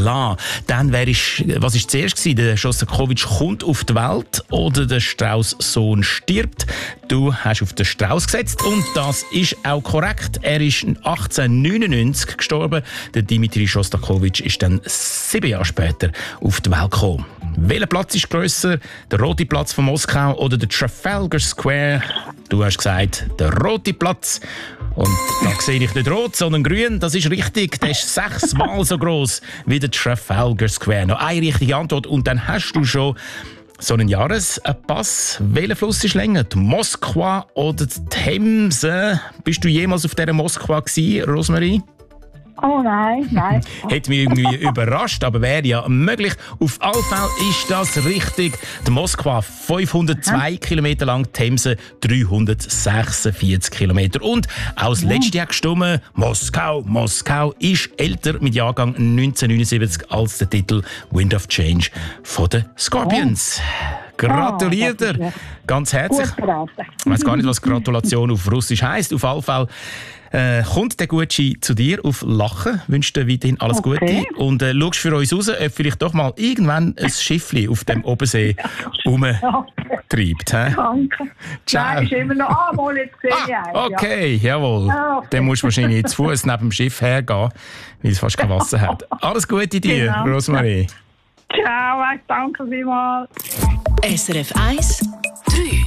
Klar. Dann was war zuerst gewesen? Der Schostakowitsch kommt auf die Welt oder der Strauss-Sohn stirbt? Du hast auf den Strauss gesetzt und das ist auch korrekt. Er ist 1899 gestorben. Der Dimitri Schostakowitsch ist dann 7 Jahre später auf die Welt gekommen. Welcher Platz ist grösser? Der Rote Platz von Moskau oder der Trafalgar Square? Du hast gesagt, der Rote Platz. Und da sehe ich nicht rot, sondern grün. Das ist richtig. Der ist 6-mal so gross wie der Trafalgar Square. Noch eine richtige Antwort und dann hast du schon so einen Jahrespass. Welcher Fluss ist länger? Die Moskwa oder die Themse? Bist du jemals auf dieser Moskwa gewesen, Rosemarie? Oh nein. Hätte mich irgendwie überrascht, aber wäre ja möglich. Auf alle Fälle ist das richtig. Die Moskwa 502 Kilometer lang, die Themse 346 Kilometer. Und auch das letzte hat gestimmt. Moskau ist älter mit Jahrgang 1979 als der Titel Wind of Change von den Scorpions. Gratuliert dir ganz herzlich. Ich weiss gar nicht, was Gratulation auf Russisch heisst. Auf alle Fälle kommt der Gucci zu dir auf Lachen. Wünsche dir weiterhin alles Gute. Und schaust für uns raus, ob vielleicht doch mal irgendwann ein Schiffli auf dem Obersee rumtreibt. Danke. Ciao. Nein, ist immer noch mal jetzt gesehen. Okay, jawohl. Dann musst du wahrscheinlich zu Fuß neben dem Schiff hergehen, weil es fast kein Wasser hat. Alles Gute dir, Genau. Rosemarie. Ciao, danke vielmals. SRF 1, 3